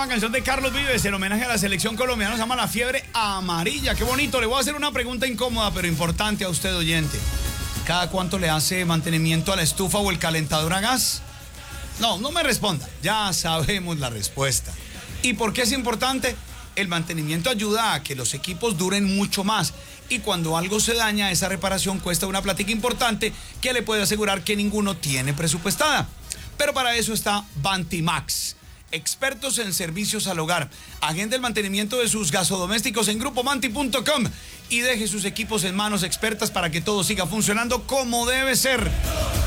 nueva canción de Carlos Vives en homenaje a la selección colombiana, se llama La Fiebre Amarilla. Qué bonito. Le voy a hacer una pregunta incómoda pero importante a usted, oyente. ¿Cada cuánto le hace mantenimiento a la estufa o el calentador a gas? No me responda. Ya sabemos la respuesta. ¿Y por qué es importante? El mantenimiento ayuda a que los equipos duren mucho más. Y cuando algo se daña, esa reparación cuesta una plática importante que le puede asegurar que ninguno tiene presupuestada. Pero para eso está Vantimax, expertos en servicios al hogar. Agende el mantenimiento de sus gasodomésticos en grupomanti.com y deje sus equipos en manos expertas para que todo siga funcionando como debe ser.